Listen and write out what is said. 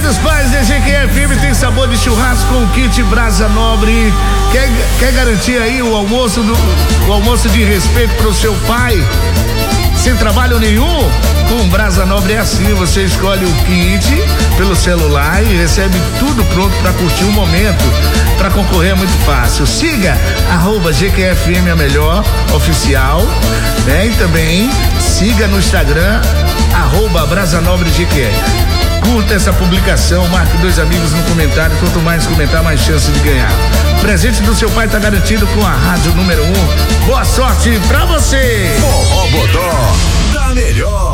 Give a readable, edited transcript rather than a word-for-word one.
dos Pais da GQFM tem sabor de churrasco com kit Brasa Nobre. Quer garantir aí o almoço de respeito pro seu pai? Sem trabalho nenhum? Com Brasa Nobre é assim, você escolhe o kit pelo celular e recebe tudo pronto para curtir um momento. Para concorrer é muito fácil. Siga @GQFM a melhor oficial, né? E também siga no Instagram @BrasaNobreGQ. Curta essa publicação, marque 2 amigos no comentário. Quanto mais comentar, mais chance de ganhar. Presente do seu pai tá garantido com a Rádio Número 1. Boa sorte pra você! Forró Bodó da melhor.